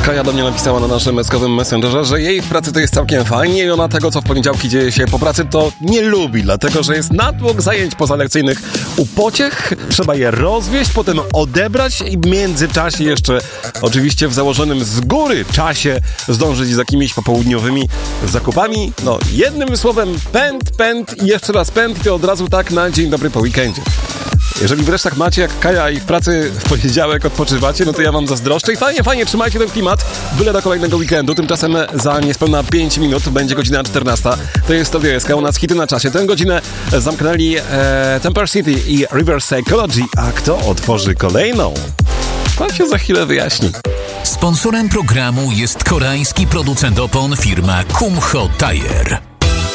Kaja do mnie napisała na naszym meskowym messengerze, że jej w pracy to jest całkiem fajnie i ona tego, co w poniedziałki dzieje się po pracy, to nie lubi, dlatego że jest natłok zajęć pozalekcyjnych u pociech, trzeba je rozwieźć, potem odebrać i w międzyczasie jeszcze oczywiście w założonym z góry czasie zdążyć z jakimiś popołudniowymi zakupami. No, jednym słowem pęd i jeszcze raz pęd i od razu tak na dzień dobry po weekendzie. Jeżeli wreszcie tak macie jak Kaja i w pracy w poniedziałek odpoczywacie, no to ja wam zazdroszczę i fajnie, trzymajcie ten klimat, byle do kolejnego weekendu. Tymczasem za niespełna 5 minut będzie godzina 14. To jest Radio SK, u nas hity na czasie. Tę godzinę zamknęli Temper City i Reverse Psychology, a kto otworzy kolejną? To się za chwilę wyjaśni. Sponsorem programu jest koreański producent opon firma Kumho Tire.